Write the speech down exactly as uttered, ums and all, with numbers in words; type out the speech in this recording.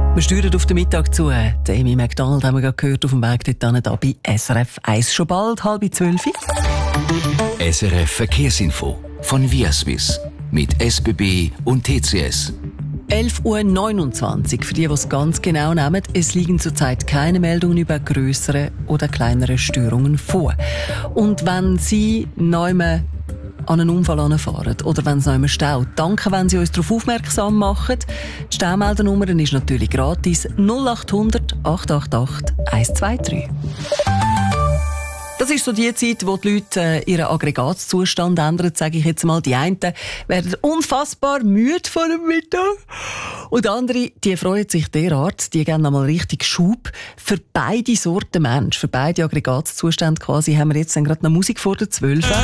Wir steuern auf den Mittag zu. Die Amy Macdonald haben wir gerade gehört auf dem Weg dort da bei S R F eins. Schon bald, halb zwölf. S R F Verkehrsinfo von Viaswiss mit S B B und T C S. elf Uhr neunundzwanzig. Für die, die es ganz genau nehmen, es liegen zurzeit keine Meldungen über grössere oder kleinere Störungen vor. Und wenn Sie neu an einen Unfall anfahren oder wenn es noch immer staut, danke, wenn Sie uns darauf aufmerksam machen. Die Staumeldernummer ist natürlich gratis null acht hundert acht acht acht eins zwei drei. Das ist so die Zeit, wo die Leute äh, ihren Aggregatzustand ändern, sage ich jetzt mal. Die einen werden unfassbar müde vor dem Mittag und andere, die freuen sich derart, die geben nochmal richtig Schub. Für beide Sorten Mensch, für beide Aggregatzustände quasi, haben wir jetzt dann gerade noch Musik vor der zwölf.